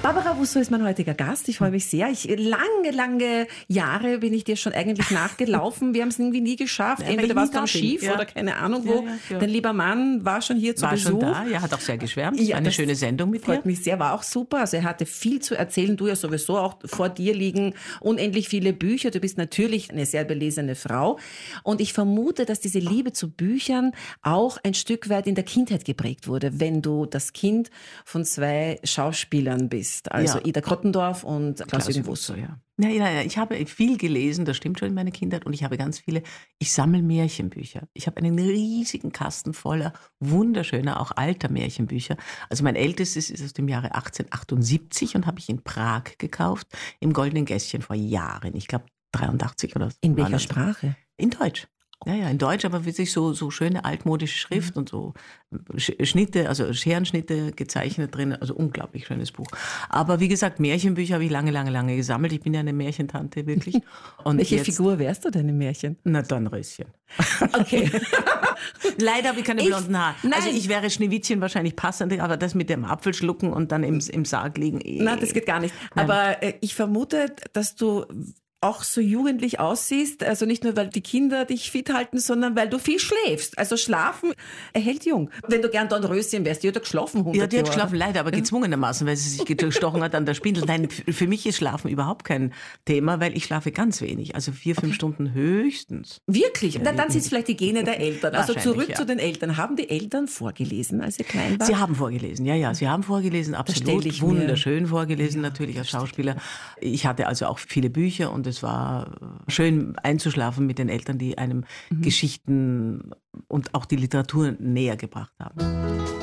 Barbara Russo ist mein heutiger Gast. Ich freue mich sehr. Lange Jahre bin ich dir schon eigentlich nachgelaufen. Wir haben es irgendwie nie geschafft. Entweder warst du am Schiff oder keine Ahnung wo. Ja. Dein lieber Mann war schon hier zu Besuch. War schon da, hat auch sehr geschwärmt. Ja, eine schöne Sendung mit dir. Freut mich sehr, war auch super. Also er hatte viel zu erzählen. Du ja sowieso auch, vor dir liegen unendlich viele Bücher. Du bist natürlich eine sehr belesene Frau. Und ich vermute, dass diese Liebe zu Büchern auch ein Stück weit in der Kindheit geprägt wurde, wenn du das Kind von zwei Schauspielern bist. Also Ida Krottendorf und Klaus-Jürgen Wusso. Ja. Ja, ich habe viel gelesen, das stimmt schon in meiner Kindheit. Und ich habe ganz viele, ich sammle Märchenbücher. Ich habe einen riesigen Kasten voller wunderschöner, auch alter Märchenbücher. Also mein ältestes ist aus dem Jahre 1878 und habe ich in Prag gekauft, im Goldenen Gässchen vor Jahren. Ich glaube 83 oder so. In welcher Sprache? In Deutsch. Ja, in Deutsch, aber wirklich so schöne altmodische Schrift und so Schnitte, also Scherenschnitte gezeichnet drin, also unglaublich schönes Buch. Aber wie gesagt, Märchenbücher habe ich lange gesammelt. Ich bin ja eine Märchentante, wirklich. Und welche Figur wärst du denn im Märchen? Na, Dornröschen. Okay. Leider habe ich keine blonden Haare. Also ich wäre Schneewittchen wahrscheinlich passend, aber das mit dem Apfel schlucken und dann im Sarg liegen. Nein, das geht gar nicht. Nein. Aber ich vermute, dass du auch so jugendlich aussiehst, also nicht nur, weil die Kinder dich fit halten, sondern weil du viel schläfst. Also Schlafen erhält jung. Wenn du gern Dornröschen wärst, die hat geschlafen 100 Ja, die hat Jahre. geschlafen, leider, aber gezwungenermaßen, weil sie sich gestochen hat an der Spindel. Nein, für mich ist Schlafen überhaupt kein Thema, weil ich schlafe ganz wenig, also 4-5 Stunden höchstens. Wirklich? Ja, dann sind es vielleicht die Gene der Eltern. Also zurück zu den Eltern. Haben die Eltern vorgelesen, als ihr klein wart? Sie haben vorgelesen, ja, sie haben vorgelesen, absolut. Wunderschön vorgelesen, natürlich als Schauspieler. Ich hatte also auch viele Bücher und es war schön einzuschlafen mit den Eltern, die einem Geschichten und auch die Literatur näher gebracht haben.